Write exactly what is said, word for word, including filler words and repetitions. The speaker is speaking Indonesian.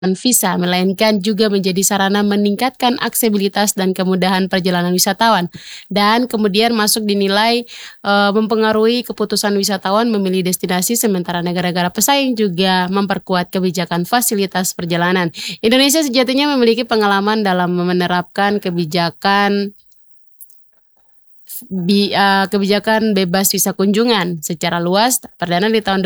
visa, melainkan juga menjadi sarana meningkatkan aksesibilitas dan kemudahan perjalanan wisatawan. Dan kemudian masuk dinilai e, mempengaruhi keputusan wisatawan memilih destinasi, sementara negara-negara pesaing juga memperkuat kebijakan fasilitas perjalanan. Indonesia sejatinya memiliki pengalaman dalam menerapkan kebijakan Bi, uh, kebijakan bebas visa kunjungan secara luas. Perdana di tahun